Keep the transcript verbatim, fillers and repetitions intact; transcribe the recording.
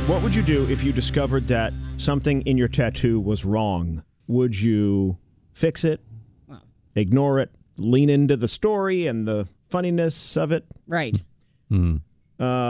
What would you do if you discovered that something in your tattoo was wrong? Would you fix it, Wow. ignore it, lean into the story and the funniness of it? Right. Hmm. Uh,